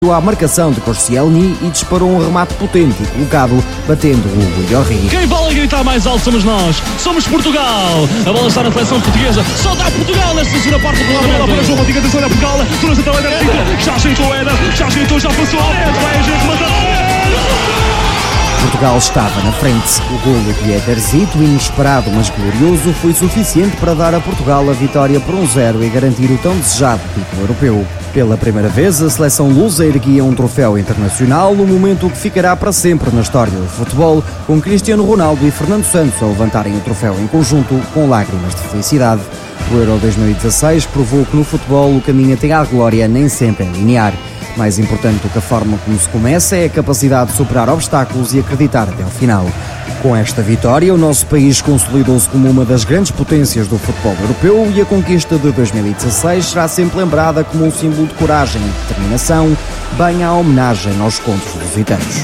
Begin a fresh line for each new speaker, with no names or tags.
à marcação de Koscielny e disparou um remate potente e colocado, batendo o Lloris.
Quem vale gritar mais alto somos nós, somos Portugal. A bola está na seleção portuguesa, só dá Portugal nesta segunda parte do programa.
Bola para João Rodrigo, atenção a Portugal, trouxe até o Éder, já ajeitou o Éder, já passou ao Éder, vai a gente matar.
Portugal estava na frente. O golo de Ederzito, inesperado mas glorioso, foi suficiente para dar a Portugal a vitória por 1-0 e garantir o tão desejado título europeu. Pela primeira vez, a seleção lusa erguia um troféu internacional, um momento que ficará para sempre na história do futebol, com Cristiano Ronaldo e Fernando Santos a levantarem o troféu em conjunto, com lágrimas de felicidade. O Euro 2016 provou que no futebol o caminho até à glória nem sempre é linear. Mais importante do que a forma como se começa é a capacidade de superar obstáculos e acreditar até ao final. Com esta vitória, o nosso país consolidou-se como uma das grandes potências do futebol europeu e a conquista de 2016 será sempre lembrada como um símbolo de coragem e determinação, bem à homenagem aos contos lusitanos.